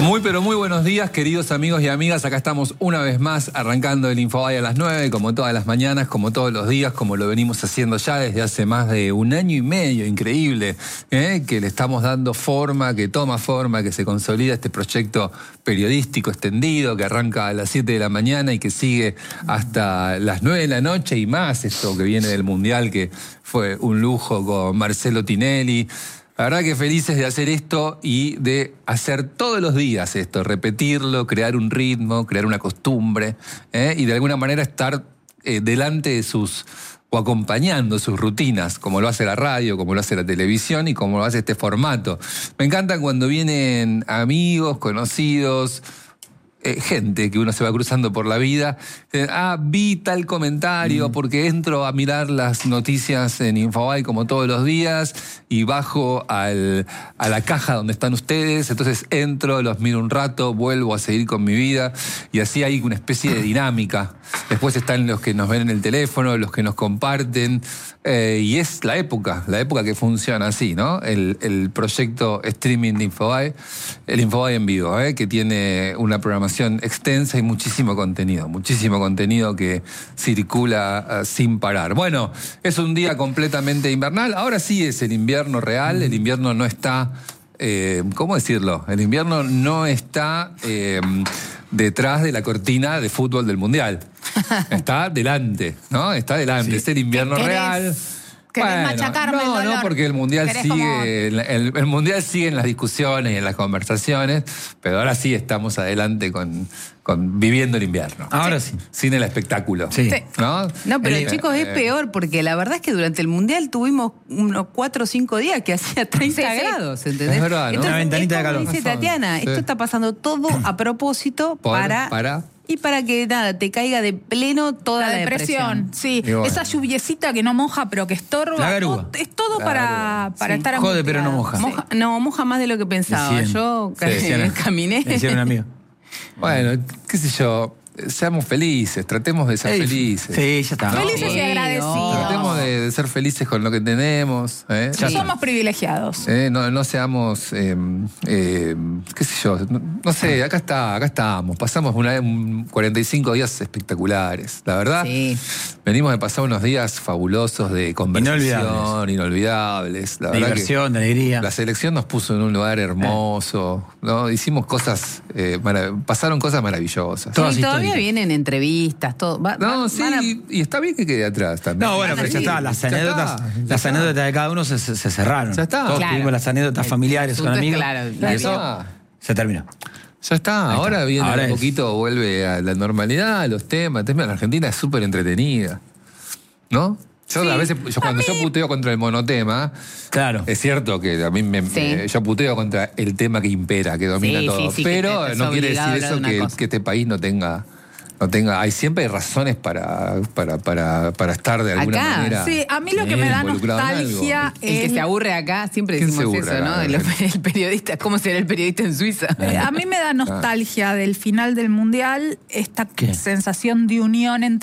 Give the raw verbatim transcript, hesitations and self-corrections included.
Muy pero muy buenos días, queridos amigos y amigas. Acá estamos una vez más arrancando el Infobae a las nueve, como todas las mañanas, como todos los días, como lo venimos haciendo ya desde hace más de un año y medio. Increíble, ¿eh? Que le estamos dando forma, que toma forma, que se consolida este proyecto periodístico extendido que arranca a las siete de la mañana y que sigue hasta las nueve de la noche y más. Esto que viene del Mundial, que fue un lujo con Marcelo Tinelli. La verdad que felices de hacer esto y de hacer todos los días esto, repetirlo, crear un ritmo, crear una costumbre, ¿eh? Y de alguna manera estar eh, delante de sus, o acompañando sus rutinas, como lo hace la radio, como lo hace la televisión y como lo hace este formato. Me encanta cuando vienen amigos, conocidos, Eh, gente que uno se va cruzando por la vida. Eh, ah, vi tal comentario mm. porque entro a mirar las noticias en Infobae como todos los días y bajo al, a la caja donde están ustedes, entonces entro, los miro un rato, vuelvo a seguir con mi vida y así hay una especie de dinámica. Después están los que nos ven en el teléfono, los que nos comparten, eh, y es la época, la época que funciona así, ¿no? El, el proyecto streaming de Infobae, el Infobae en vivo, ¿eh? Que tiene una programación extensa y muchísimo contenido, muchísimo contenido que circula uh, sin parar. Bueno, es un día completamente invernal, ahora sí es el invierno real, el invierno no está, eh, ¿cómo decirlo? El invierno no está eh, detrás de la cortina de fútbol del Mundial. Está delante, ¿no? Está delante, sí. Es el invierno real. ¿Querés bueno, machacarme no, el dolor? No, porque el mundial sigue, como... el, el mundial sigue en las discusiones y en las conversaciones, pero ahora sí estamos adelante con, con viviendo el invierno. Ahora sí. Sin el espectáculo. Sí. ¿No? No, pero el, chicos, eh, es peor, porque la verdad es que durante el mundial tuvimos unos cuatro o cinco días que hacía treinta sí, grados, ¿entendés? Es verdad, ¿no? Entonces, una ventanita de calor. Dice Tatiana, sí. Esto está pasando todo a propósito Por, para... para... Y para que, nada, te caiga de pleno toda la, la depresión. depresión. Sí, bueno. Esa lluviecita que no moja, pero que estorba. La garúa. Es todo la para, para sí. estar Jode, angustiado. pero no moja. moja sí. No, moja más de lo que pensaba. Decían. Yo Sí, decían, caminé. Me decía un amigo. Bueno, qué sé yo, seamos felices, tratemos de ser Ey, felices. Sí, ya está. ¿No? Felices Sí, y agradecidos. no. Tratemos de, de ser felices con lo que tenemos. ¿eh? No Sí. somos privilegiados. Eh, no, no seamos, eh, eh, qué sé yo, no, no sé, acá está, acá estamos. Pasamos una, un cuarenta y cinco días espectaculares, la verdad. Sí. Venimos de pasar unos días fabulosos de conversación, inolvidables. inolvidables la De verdad diversión, que de alegría. La selección nos puso en un lugar hermoso, ¿no? Hicimos cosas, eh, pasaron cosas maravillosas. Sí, todavía vienen entrevistas, todo. Va, No, va, sí, a... y está bien que quede atrás también. No, bueno, pero ya está, las anécdotas, está, ya las está. anécdotas de cada uno se, se, se cerraron. Ya está. Todos Claro. tuvimos las anécdotas familiares con amigos. Claro, y claro. eso Ah. se terminó. Ya está, Ahí ahora está. viene Ahora un es. poquito, vuelve a la normalidad, a los temas. La Argentina es súper entretenida, ¿no? Yo Sí. a veces, yo, cuando yo puteo contra el monotema, Claro. es cierto que a mí me, Sí. me- yo puteo contra el tema que impera, que domina Sí, todo. sí, sí, que pero te- te no es quiere obligado decir a eso hablar de que, una cosa. que este país no tenga... No tenga, hay siempre razones para, para, para, para estar de alguna Acá, manera. Sí, a mí lo que Sí, me da involucrado en algo. nostalgia El que es... se aburre acá, siempre ¿Quién se decimos aburre eso, acá? ¿no? El, el periodista, ¿cómo será el periodista en Suiza? eh, A mí me da nostalgia del final del Mundial esta ¿Qué? sensación de unión entre